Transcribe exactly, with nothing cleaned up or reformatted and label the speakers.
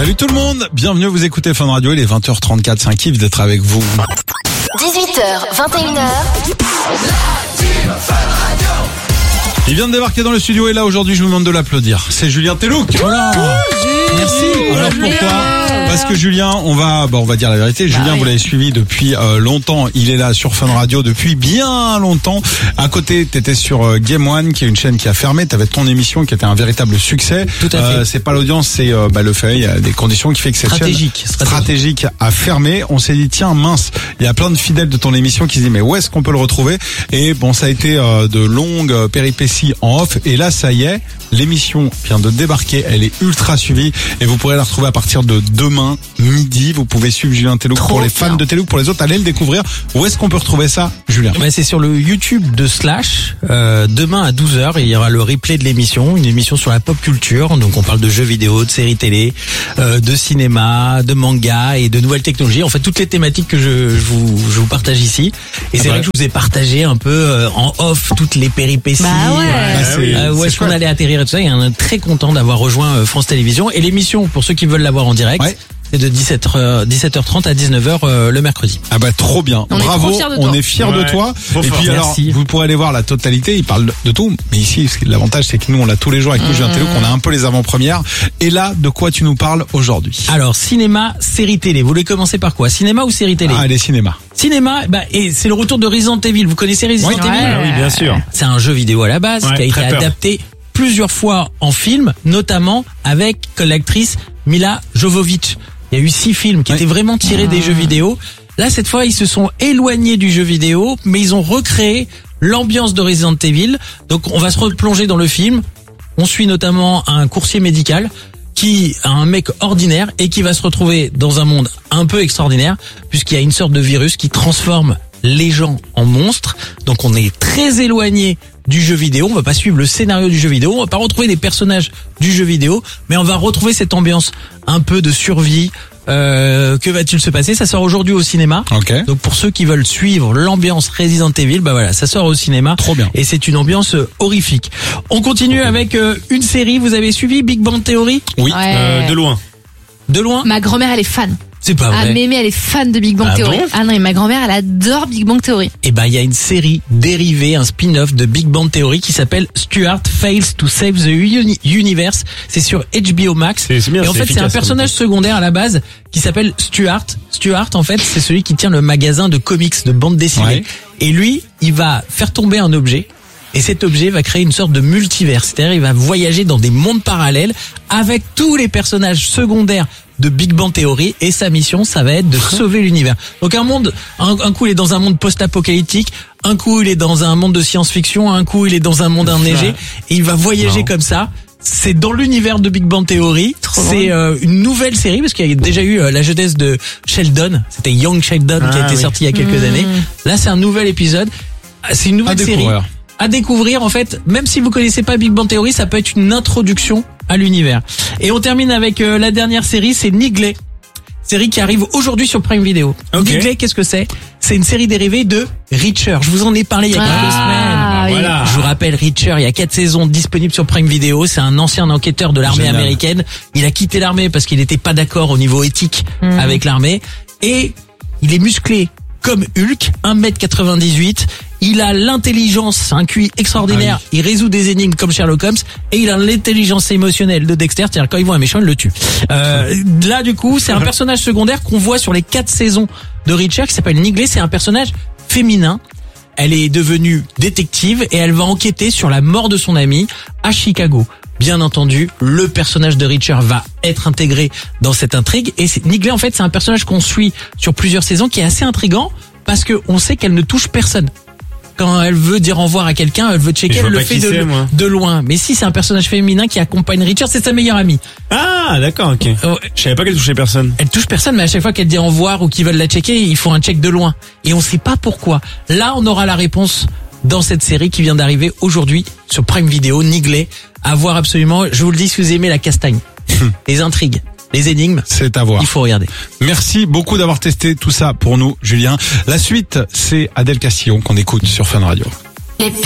Speaker 1: Salut tout le monde, bienvenue, vous écoutez Fun Radio, il est vingt heures trente-quatre, c'est un kiff d'être avec vous.
Speaker 2: dix-huit heures, vingt et une heures.
Speaker 1: Il vient de débarquer dans le studio et là aujourd'hui je vous demande de l'applaudir. C'est Julien Telouk. Voilà. Merci. Alors pourquoi ? Parce que Julien, on va, bah on va dire la vérité. Julien, bah oui. Vous l'avez suivi depuis euh, longtemps. Il est là sur Fun Radio depuis bien longtemps. À côté, t'étais sur euh, Game One, qui est une chaîne qui a fermé. T'avais ton émission qui était un véritable succès.
Speaker 3: Tout à fait. Euh,
Speaker 1: c'est pas l'audience, c'est euh, bah, le fait. Il y a des conditions qui fait que cette
Speaker 3: stratégique,
Speaker 1: chaîne stratégique. stratégique a fermé. On s'est dit tiens mince, il y a plein de fidèles de ton émission qui se disent mais où est-ce qu'on peut le retrouver ? Et bon, ça a été euh, de longues péripéties en off. Et là, ça y est, l'émission vient de débarquer. Elle est ultra suivie et vous pourrez la retrouver à partir de demain midi. Vous pouvez suivre Julien Telouk pour les fans de Telouk, pour les autres, allez le découvrir. Où est-ce qu'on peut retrouver ça, Julien ?
Speaker 3: Ben c'est sur le YouTube de Slash. Euh, demain à douze heures, il y aura le replay de l'émission, une émission sur la pop culture. Donc on parle de jeux vidéo, de séries télé, euh, de cinéma, de manga et de nouvelles technologies. En fait, toutes les thématiques que je, je, vous, je vous partage ici. Et ah c'est bah. vrai que je vous ai partagé un peu euh, en off toutes les péripéties.
Speaker 2: Bah ouais.
Speaker 3: Euh, euh, où est-ce qu'on allait atterrir et tout ça. Et on est très content d'avoir rejoint euh, France Télévisions. Et l'émission, pour ceux qui veulent la voir en direct, ouais. c'est de dix-sept heures trente à dix-neuf heures euh, le mercredi.
Speaker 1: Ah bah trop bien.
Speaker 2: On
Speaker 1: Bravo,
Speaker 2: est
Speaker 1: on est fiers
Speaker 4: ouais.
Speaker 1: de toi.
Speaker 4: Trop
Speaker 1: et
Speaker 4: fort.
Speaker 1: puis alors,
Speaker 3: Merci.
Speaker 1: vous pourrez aller voir la totalité. Il parle de tout, mais ici, l'avantage c'est que nous on l'a tous les jours avec nous, Julien Telouk, on a un peu les avant-premières. Et là, de quoi tu nous parles aujourd'hui ?
Speaker 3: Alors cinéma, série télé. Vous voulez commencer par quoi ? Cinéma ou série télé ?
Speaker 1: Ah, les cinémas.
Speaker 3: Cinéma, bah et c'est le retour de Resident Evil. Vous connaissez Resident
Speaker 1: oui.
Speaker 3: Evil ?
Speaker 4: Ah oui, bien sûr.
Speaker 3: C'est un jeu vidéo à la base
Speaker 4: Ouais,
Speaker 3: qui a été
Speaker 4: très peur.
Speaker 3: adapté plusieurs fois en film, notamment avec l'actrice Mila Jovovich. Il y a eu six films qui
Speaker 1: ouais.
Speaker 3: étaient vraiment tirés des jeux vidéo. Là, cette fois, ils se sont éloignés du jeu vidéo, mais ils ont recréé l'ambiance de Resident Evil. Donc, on va se replonger dans le film. On suit notamment un coursier médical qui a un mec ordinaire et qui va se retrouver dans un monde un peu extraordinaire puisqu'il y a une sorte de virus qui transforme les gens en monstres. Donc, on est très éloigné du jeu vidéo, on va pas suivre le scénario du jeu vidéo, on va pas retrouver les personnages du jeu vidéo, mais on va retrouver cette ambiance un peu de survie. Euh, que va-t-il se passer ? Ça sort aujourd'hui au cinéma.
Speaker 1: Okay.
Speaker 3: Donc pour ceux qui veulent suivre l'ambiance Resident Evil, bah voilà, ça sort au cinéma.
Speaker 1: Trop bien.
Speaker 3: Et c'est une ambiance euh, horrifique. On continue okay. avec euh, une série. Vous avez suivi Big Bang Theory ?
Speaker 1: Oui.
Speaker 2: Ouais.
Speaker 4: Euh, de loin.
Speaker 3: De loin ?
Speaker 2: Ma grand-mère, elle est fan.
Speaker 3: C'est pas
Speaker 2: Ah,
Speaker 3: vrai.
Speaker 2: Mémé, elle est fan de Big Bang
Speaker 3: Ah
Speaker 2: Theory.
Speaker 3: bon
Speaker 2: Ah non, et ma grand-mère, elle adore Big Bang Theory.
Speaker 3: Eh ben, il y a une série dérivée, un spin-off de Big Bang Theory qui s'appelle Stuart Fails to Save the Uni- Universe. C'est sur H B O Max.
Speaker 4: C'est, c'est bien,
Speaker 3: et en
Speaker 4: c'est
Speaker 3: fait, c'est un
Speaker 4: efficace,
Speaker 3: personnage secondaire à la base qui s'appelle Stuart. Stuart, en fait, c'est celui qui tient le magasin de comics, de bande dessinée.
Speaker 1: Ouais.
Speaker 3: Et lui, il va faire tomber un objet. Et cet objet va créer une sorte de multivers. C'est-à-dire, il va voyager dans des mondes parallèles avec tous les personnages secondaires de Big Bang Theory, et sa mission, ça va être de sauver l'univers. Donc un monde, un, un coup il est dans un monde post-apocalyptique, un coup il est dans un monde de science-fiction, un coup il est dans un monde enneigé, et il va voyager
Speaker 1: non.
Speaker 3: comme ça. C'est dans l'univers de Big Bang Theory.
Speaker 2: Trop
Speaker 3: C'est euh, une nouvelle série parce qu'il y a déjà eu euh, la jeunesse de Sheldon. C'était Young Sheldon
Speaker 4: ah,
Speaker 3: qui a été
Speaker 4: oui.
Speaker 3: sorti il y a quelques
Speaker 2: Mmh.
Speaker 3: années. Là, c'est un nouvel épisode. C'est une nouvelle
Speaker 1: À
Speaker 3: série
Speaker 1: découvrir.
Speaker 3: à découvrir. En fait, même si vous connaissez pas Big Bang Theory, ça peut être une introduction à l'univers. Et on termine avec euh, la dernière série, c'est Nigley. Série qui arrive aujourd'hui sur Prime Video.
Speaker 4: Ok.
Speaker 3: Nigley, qu'est-ce que c'est ? C'est une série dérivée de Reacher. Je vous en ai parlé il y a quelques
Speaker 2: Ah,
Speaker 3: semaines.
Speaker 2: oui.
Speaker 4: Voilà.
Speaker 3: Je vous rappelle, Reacher, il y a quatre saisons disponibles sur Prime Video. C'est un ancien enquêteur de l'armée
Speaker 1: Génial.
Speaker 3: américaine. Il a quitté l'armée parce qu'il n'était pas d'accord au niveau éthique
Speaker 2: Mmh.
Speaker 3: avec l'armée. Et il est musclé comme Hulk, un mètre quatre-vingt-dix-huit. Il a l'intelligence, c'est un Q I extraordinaire.
Speaker 1: Ah
Speaker 3: Il résout des énigmes comme Sherlock Holmes. Et il a l'intelligence émotionnelle de Dexter. C'est-à-dire quand il voit un méchant, il le tue. Euh, là, du coup, c'est un personnage secondaire qu'on voit sur les quatre saisons de Reacher qui s'appelle Nigley. C'est un personnage féminin. Elle est devenue détective et elle va enquêter sur la mort de son ami à Chicago. Bien entendu, le personnage de Reacher va être intégré dans cette intrigue. Et c'est, Nigley, en fait, c'est un personnage qu'on suit sur plusieurs saisons qui est assez intriguant parce que on sait qu'elle ne touche personne. Quand elle veut dire au revoir à quelqu'un, elle veut checker,
Speaker 4: Je
Speaker 3: elle
Speaker 4: vois
Speaker 3: le
Speaker 4: pas
Speaker 3: fait
Speaker 4: qui
Speaker 3: de,
Speaker 4: c'est, moi.
Speaker 3: de loin. Mais si, c'est un personnage féminin qui accompagne Reacher, c'est sa meilleure amie.
Speaker 4: Ah, d'accord, ok.
Speaker 3: Oh,
Speaker 4: Je savais pas qu'elle touchait personne.
Speaker 3: Elle touche personne, mais à chaque fois qu'elle dit au revoir ou qu'ils veulent la checker, ils font un check de loin. Et on sait pas pourquoi. Là, on aura la réponse dans cette série qui vient d'arriver aujourd'hui sur Prime Video, Nigley. À voir absolument. Je vous le dis, si vous aimez la castagne, les intrigues, les énigmes,
Speaker 1: C'est à voir.
Speaker 3: il faut regarder.
Speaker 1: Merci beaucoup d'avoir testé tout ça pour nous, Julien. La suite, c'est Adèle Castillon qu'on écoute sur Fun Radio.
Speaker 2: Les